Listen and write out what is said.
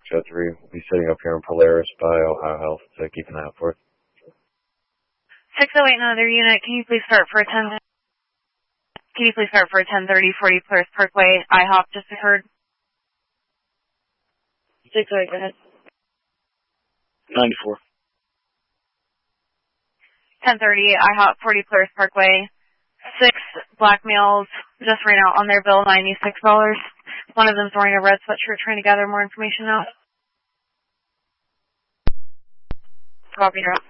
603. We'll be sitting up here in Polaris by Ohio Health to keep an eye out for it. 608, another unit. Can you please start for a 1030 40 Polaris Parkway? IHOP just occurred. 608, go ahead. 94. 1030, IHOP 40 Polaris Parkway. 6 black males just ran out on their bill, $96. One of them's wearing a red sweatshirt trying to gather more information out. Copy, drop.